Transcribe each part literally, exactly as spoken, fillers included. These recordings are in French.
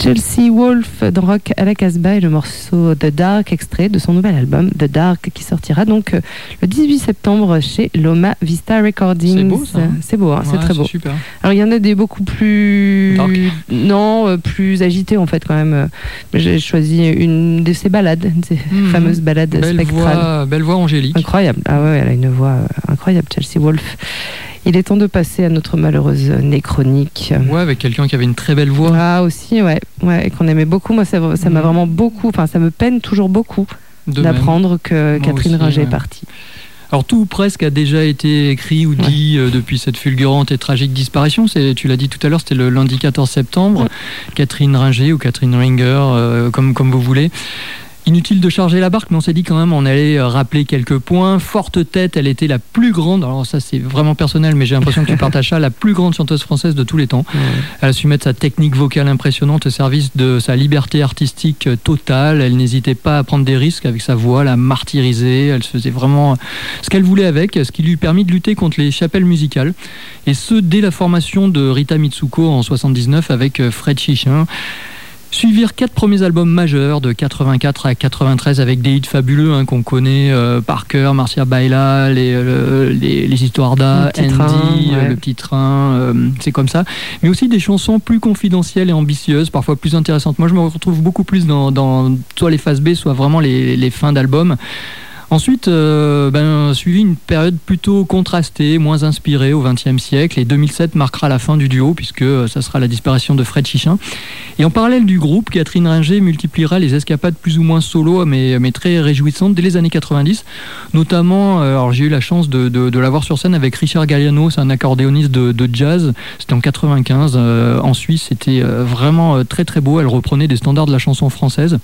Chelsea Wolfe dans Rock à la Casbah et le morceau The Dark, extrait de son nouvel album The Dark, qui sortira donc le dix-huit septembre chez Loma Vista Recordings. C'est beau ça. C'est beau, hein, ouais, c'est très beau. Super. Alors il y en a des beaucoup plus Dark. non, euh, plus agités en fait quand même. J'ai choisi une de ses ballades, une de ses mmh. fameuses ballades belle spectrales. Voix, belle voix angélique. Incroyable. Ah ouais, elle a une voix euh, incroyable, Chelsea Wolfe. Il est temps de passer à notre malheureuse néchronique. Ouais, avec quelqu'un qui avait une très belle voix. Ah aussi, ouais, ouais, et qu'on aimait beaucoup. Moi, ça, ça m'a vraiment beaucoup. Enfin, ça me peine toujours beaucoup de d'apprendre même. que Moi Catherine aussi, Ringer ouais. est partie. Alors tout ou presque a déjà été écrit ou dit ouais. euh, depuis cette fulgurante et tragique disparition. C'est, tu l'as dit tout à l'heure, c'était le lundi quatorze septembre. Ouais. Catherine Ringer ou Catherine Ringer, euh, comme, comme vous voulez. Inutile de charger la barque, mais on s'est dit quand même on allait rappeler quelques points. Forte tête, elle était la plus grande, alors ça c'est vraiment personnel, mais j'ai l'impression que tu partages ça, la plus grande chanteuse française de tous les temps. Ouais. Elle a su mettre sa technique vocale impressionnante au service de sa liberté artistique totale. Elle n'hésitait pas à prendre des risques avec sa voix, la martyriser. Elle faisait vraiment ce qu'elle voulait avec, ce qui lui permit de lutter contre les chapelles musicales. Et ce, dès la formation de Rita Mitsuko en soixante-dix-neuf avec Fred Chichin. Suivirent quatre premiers albums majeurs de quatre-vingt-quatre à quatre-vingt-treize avec des hits fabuleux hein, qu'on connaît euh, par cœur, Marcia Baila, les, le, les, les histoires d'A, Andy, train, ouais. le petit train, euh, c'est comme ça. Mais aussi des chansons plus confidentielles et ambitieuses, parfois plus intéressantes. Moi je me retrouve beaucoup plus dans, dans soit les phases B, soit vraiment les, les fins d'albums. Ensuite, euh, ben, suivi une période plutôt contrastée, moins inspirée au vingtième siècle. Et deux mille sept marquera la fin du duo, puisque ça sera la disparition de Fred Chichin. Et en parallèle du groupe, Catherine Ringer multipliera les escapades plus ou moins solo, mais, mais très réjouissantes dès les années quatre-vingt-dix. Notamment, euh, alors j'ai eu la chance de, de, de la voir sur scène avec Richard Galliano, c'est un accordéoniste de, de jazz. C'était en quatre-vingt-quinze, euh, en Suisse. C'était euh, vraiment euh, très très beau. Elle reprenait des standards de la chanson française.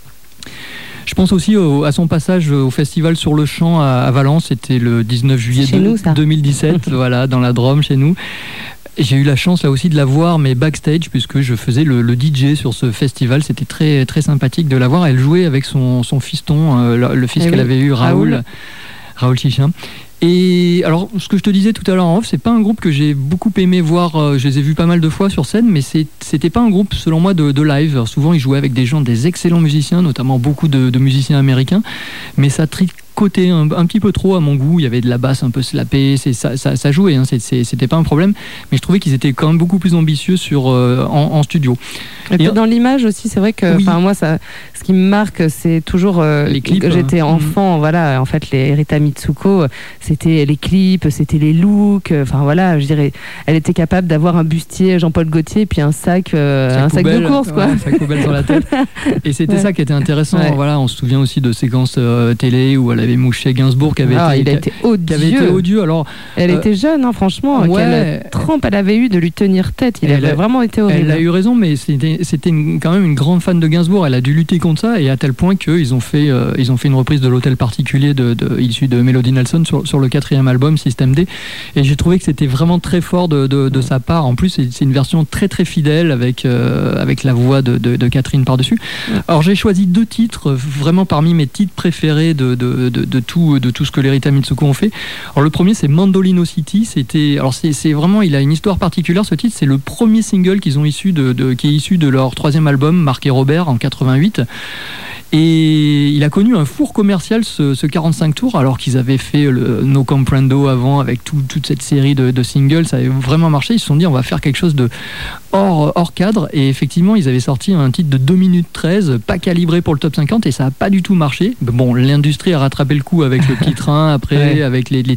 Je pense aussi au, à son passage au festival Sur le Champ à, à Valence, c'était le dix-neuf juillet de, nous, deux mille dix-sept, voilà, dans la Drôme chez nous. Et j'ai eu la chance là aussi de la voir, mais backstage, puisque je faisais le, le D J sur ce festival. C'était très, très sympathique de la voir. Elle jouait avec son, son fiston, euh, le, le fils eh qu'elle oui. avait eu, Raoul, Raoul, Raoul Chichin. Et alors, ce que je te disais tout à l'heure en off, c'est pas un groupe que j'ai beaucoup aimé voir. Euh, je les ai vus pas mal de fois sur scène, mais c'est, c'était pas un groupe, selon moi, de, de live. Alors, souvent, ils jouaient avec des gens, des excellents musiciens, notamment beaucoup de, de musiciens américains, mais ça tricotait un, un petit peu trop à mon goût. Il y avait de la basse un peu slapée, c'est, ça, ça, ça jouait, hein, c'est, c'est, c'était pas un problème, mais je trouvais qu'ils étaient quand même beaucoup plus ambitieux sur, euh, en, en studio. Et puis dans l'image aussi, c'est vrai que oui. moi, ça, ce qui me marque, c'est toujours euh, les clips. Que j'étais hein. enfant, mmh. voilà. En fait, les Rita Mitsuko, c'était les clips, c'était les looks. Enfin voilà, je dirais, elle était capable d'avoir un bustier Jean-Paul Gaultier, puis un sac, euh, sac, un sac poubelle, de course, quoi. Ouais, un sac poubelle sur la tête. Et c'était ouais. ça qui était intéressant. Ouais. Voilà, on se souvient aussi de séquences euh, télé où elle avait mouché Gainsbourg, qui avait ah, été, il a été odieux. Qui avait été odieux. Alors, elle euh, était jeune, hein, franchement. Ouais. Quelle trempe elle avait eu de lui tenir tête. Il elle avait a, vraiment été horrible. Elle a eu raison, mais c'était, c'était une, quand même une grande fan de Gainsbourg. Elle a dû lutter contre ça, et à tel point qu'ils ont fait, euh, ils ont fait une reprise de l'Hôtel Particulier de, de, issue de Melody Nelson sur, sur le quatrième album System D. Et j'ai trouvé que c'était vraiment très fort de, de, de sa part. En plus, c'est, c'est une version très très fidèle avec, euh, avec la voix de, de, de Catherine par-dessus. Alors j'ai choisi deux titres vraiment parmi mes titres préférés de, de, de, de, tout, de tout ce que les Rita Mitsuko ont fait. Alors le premier, c'est Mandolino City. C'était, alors c'est, c'est vraiment, il a une histoire particulière ce titre. C'est le premier single qu'ils ont issu de, de, qui est issu de leur troisième album, Marc et Robert, en quatre-vingt-huit. Et il a connu un four commercial, ce, ce quarante-cinq tours, alors qu'ils avaient fait le No Comprendo avant, avec tout, toute cette série de, de singles. Ça avait vraiment marché. Ils se sont dit, on va faire quelque chose de hors, hors cadre. Et effectivement, ils avaient sorti un titre de deux minutes treize, pas calibré pour le top cinquante, et ça n'a pas du tout marché. Bon, l'industrie a rattrapé le coup avec le petit train, après, ouais. avec les, les,